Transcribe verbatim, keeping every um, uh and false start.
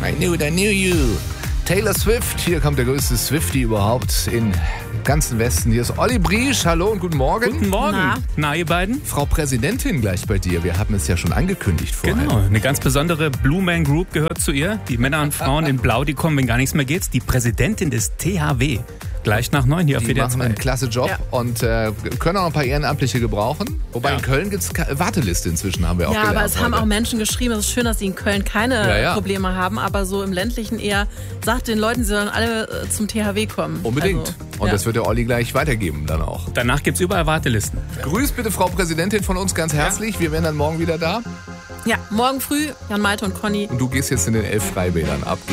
I knew it, I knew you. Taylor Swift, hier kommt der größte Swiftie überhaupt im ganzen Westen. Hier ist Olli Briesch, hallo und guten Morgen. Guten Morgen. Na? Na, ihr beiden? Frau Präsidentin gleich bei dir, wir haben es ja schon angekündigt vorher. Genau, eine ganz besondere Blue Man Group gehört zu ihr. Die Männer und Frauen in Blau, die kommen, wenn gar nichts mehr geht. Die Präsidentin des T H W. Gleich nach neun hier auf Die W D R machen zwei. einen klasse Job Ja. und äh, können auch ein paar Ehrenamtliche gebrauchen. Wobei Ja. in Köln gibt es Warteliste inzwischen, haben wir auch Ja, gelernt. aber es haben heute. auch Menschen geschrieben, es ist schön, dass sie in Köln keine Ja, ja. Probleme haben, aber so im ländlichen eher, sagt den Leuten, sie sollen alle äh, zum T H W kommen. Unbedingt. Also, und ja. das wird der Olli gleich weitergeben dann auch. Danach gibt's überall Wartelisten. Grüß bitte Frau Präsidentin von uns ganz herzlich. Wir wären dann morgen wieder da. Ja, morgen früh, Jan Malte und Conny. Und du gehst jetzt in den elf Freibädern ab.